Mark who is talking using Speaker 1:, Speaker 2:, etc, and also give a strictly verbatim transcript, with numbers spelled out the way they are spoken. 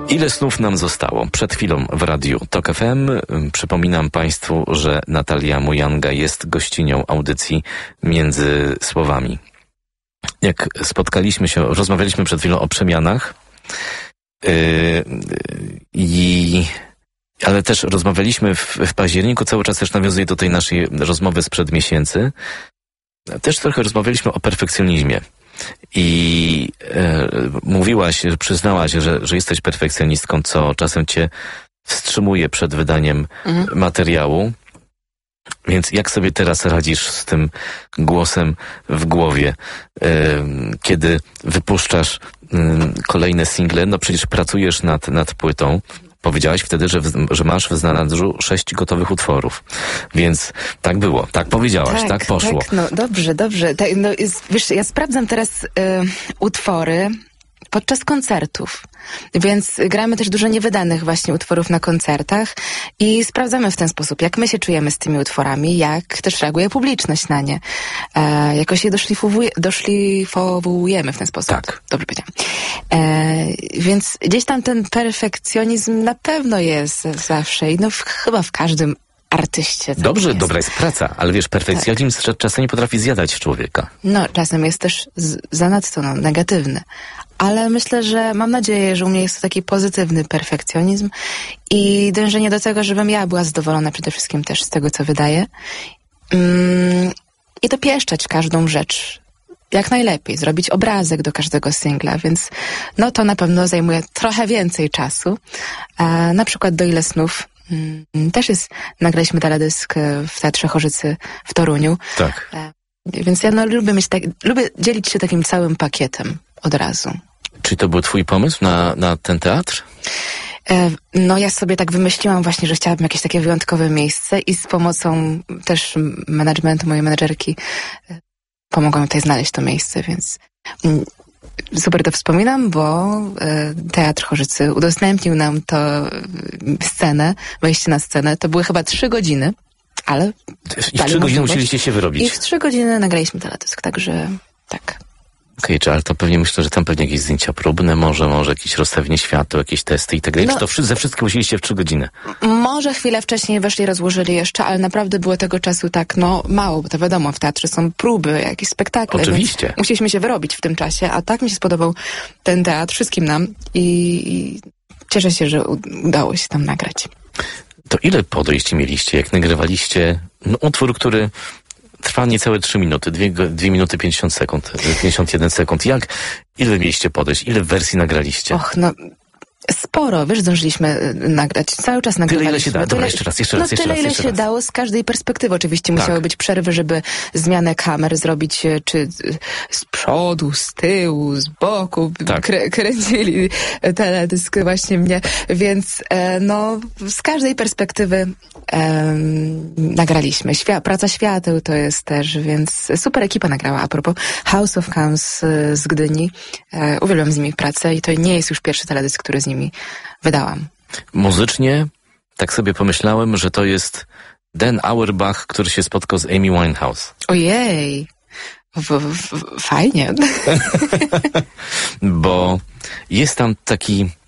Speaker 1: Ile snów nam zostało? Przed chwilą w Radiu Tok F M. Przypominam Państwu, że Natalia Mujanga jest gościnią audycji Między Słowami. Jak spotkaliśmy się, rozmawialiśmy przed chwilą o przemianach, yy, i, ale też rozmawialiśmy w, w październiku, cały czas też nawiązuję do tej naszej rozmowy sprzed miesięcy. Też trochę rozmawialiśmy o perfekcjonizmie. I e, mówiłaś, przyznałaś, że, że jesteś perfekcjonistką, co czasem cię wstrzymuje przed wydaniem mhm. materiału. Więc jak sobie teraz radzisz z tym głosem w głowie, e, kiedy wypuszczasz e, kolejne single? No przecież pracujesz nad, nad płytą. Powiedziałaś wtedy, że, w, że masz w zanadrzu sześć gotowych utworów. Więc tak było, tak powiedziałaś, tak, tak poszło.
Speaker 2: Tak, no dobrze, dobrze. Tak, no, jest, wiesz, ja sprawdzam teraz y, utwory podczas koncertów. Więc gramy też dużo niewydanych właśnie utworów na koncertach i sprawdzamy w ten sposób, jak my się czujemy z tymi utworami, jak też reaguje publiczność na nie. E, jakoś je doszlifowuje, doszlifowujemy w ten sposób.
Speaker 1: Tak.
Speaker 2: Dobrze powiedziałam. E, więc gdzieś tam ten perfekcjonizm na pewno jest zawsze i no w, chyba w każdym artyście.
Speaker 1: Dobrze, jest. Dobra jest praca, ale wiesz, perfekcjonizm tak. czasem potrafi zjadać człowieka.
Speaker 2: No, czasem jest też z, zanadto no, negatywny. Ale myślę, że mam nadzieję, że u mnie jest to taki pozytywny perfekcjonizm i dążenie do tego, żebym ja była zadowolona przede wszystkim też z tego, co wydaję. Mm, I dopieszczać każdą rzecz jak najlepiej, zrobić obrazek do każdego singla, więc no to na pewno zajmuje trochę więcej czasu. A na przykład do Ile snów mm, też jest, nagraliśmy teledysk w Teatrze Chorzycy w Toruniu.
Speaker 1: Tak.
Speaker 2: A, więc ja no, lubię mieć tak, lubię dzielić się takim całym pakietem od razu.
Speaker 1: Czy to był twój pomysł na, na ten teatr?
Speaker 2: E, no ja sobie tak wymyśliłam właśnie, że chciałabym jakieś takie wyjątkowe miejsce i z pomocą też managementu, mojej menedżerki e, pomogłam tutaj znaleźć to miejsce, więc mm, super to wspominam, bo e, Teatr Chorzycy udostępnił nam to e, scenę, wejście na scenę. To były chyba trzy godziny, ale...
Speaker 1: I w trzy godziny musieliście się wyrobić.
Speaker 2: I w trzy godziny nagraliśmy teledysk, także tak.
Speaker 1: Okej, okay, ale to pewnie myślę, że tam pewnie jakieś zdjęcia próbne, może, może jakieś rozstawienie świateł, jakieś testy i tak dalej. No, czy to ze wszystkim musieliście w trzy godziny?
Speaker 2: Może chwilę wcześniej weszli, rozłożyli jeszcze, ale naprawdę było tego czasu tak, no mało, bo to wiadomo, w teatrze są próby, jakieś spektakle.
Speaker 1: Oczywiście.
Speaker 2: Musieliśmy się wyrobić w tym czasie, a tak mi się spodobał ten teatr wszystkim nam i, i cieszę się, że udało się tam nagrać.
Speaker 1: To ile podejść mieliście, jak nagrywaliście no, utwór, który trwa niecałe trzy minuty, dwie minuty pięćdziesiąt sekund, pięćdziesiąt jeden sekund. Jak, ile mieliście podejść? Ile wersji nagraliście?
Speaker 2: Och, no, sporo, wiesz, zdążyliśmy nagrać. Cały czas nagrywaliśmy.
Speaker 1: Tyle, ile się dało. Dobra, jeszcze raz, jeszcze
Speaker 2: no,
Speaker 1: raz, jeszcze
Speaker 2: tyle,
Speaker 1: raz.
Speaker 2: ile
Speaker 1: jeszcze
Speaker 2: się
Speaker 1: raz.
Speaker 2: dało z każdej perspektywy. Oczywiście
Speaker 1: tak.
Speaker 2: musiały być przerwy, żeby zmianę kamer zrobić, czy z przodu, z tyłu, z boku.
Speaker 1: Tak.
Speaker 2: Krę- kręcili teledysk właśnie mnie. Więc, e, no, z każdej perspektywy e, nagraliśmy. Świa- praca świateł to jest też, więc super ekipa nagrała. A propos House of Comes z Gdyni. E, uwielbiam z nimi pracę i to nie jest już pierwszy teledysk, który z nimi wydałam.
Speaker 1: Muzycznie tak sobie pomyślałem, że to jest Dan Auerbach, który się spotkał z Amy Winehouse.
Speaker 2: Ojej, w, w, fajnie.
Speaker 1: Bo jest tam taki